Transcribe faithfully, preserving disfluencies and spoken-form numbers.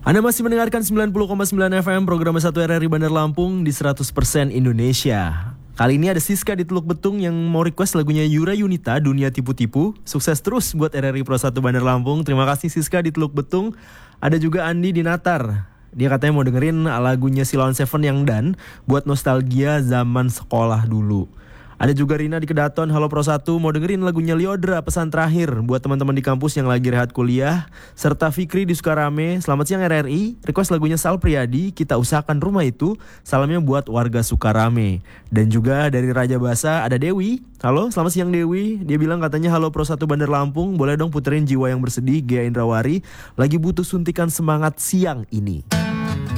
Anda masih mendengarkan sembilan puluh koma sembilan F M program satu R R I Bandar Lampung di seratus persen Indonesia. Kali ini ada Siska di Teluk Betung yang mau request lagunya Yura Yunita, Dunia Tipu-Tipu. Sukses terus buat R R I Pro satu Bandar Lampung. Terima kasih Siska di Teluk Betung. Ada juga Andi di Natar. Dia katanya mau dengerin lagunya Silon Seven yang Dan buat nostalgia zaman sekolah dulu. Ada juga Rina di Kedaton, halo Pro satu, mau dengerin lagunya Liodra, pesan terakhir buat teman-teman di kampus yang lagi rehat kuliah. Serta Fikri di Sukarame, selamat siang R R I, request lagunya Sal Priadi, Kita Usahakan Rumah Itu, salamnya buat warga Sukarame. Dan juga dari Raja Basa ada Dewi, halo selamat siang Dewi, dia bilang katanya halo Pro satu Bandar Lampung, boleh dong puterin Jiwa Yang Bersedih, Gia Indrawari, lagi butuh suntikan semangat siang ini.